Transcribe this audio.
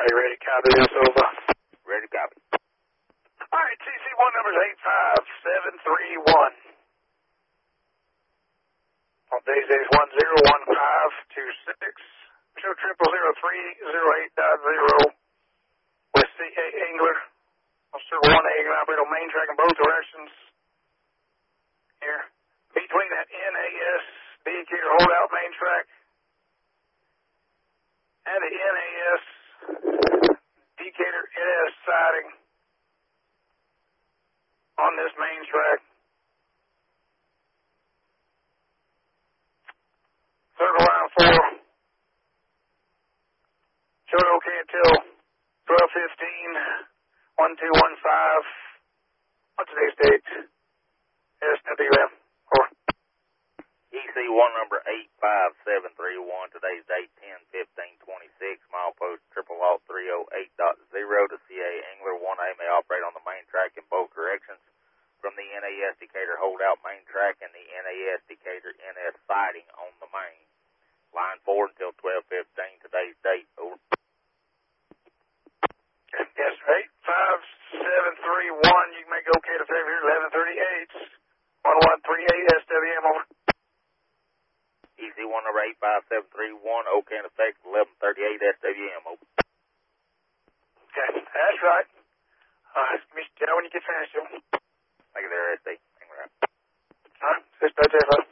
Are you ready to copy this over? Ready to copy. All right, TC1 number is 85731. On days 101526. Show 000308.0 with CA Angler. On Circle 1 Angler operate on main track in both directions. Here. Between that NAS indicator holdout main track and the NAS indicator NS siding on this main track. Circle line 4. Show it okay until 12:15, 1215. What's today's date? SWM. Over. EC1 number 85731. Today's date 10/15/26. Milepost triple alt 308.0 to CA Angler 1A may operate on the main track in both directions from the NAS Decatur holdout main track and the NAS Decatur NS siding on the main. Line 4 until 12:15. Today's date. Over. Yes, 85731. You can make okay to favor here 1138. 1138 SWM. Over. EC1 number 85731. OK in effect 1138 SWM. Over. Okay, that's right. Give me a when you get finished. Thank you there, SD. All right, dispatch,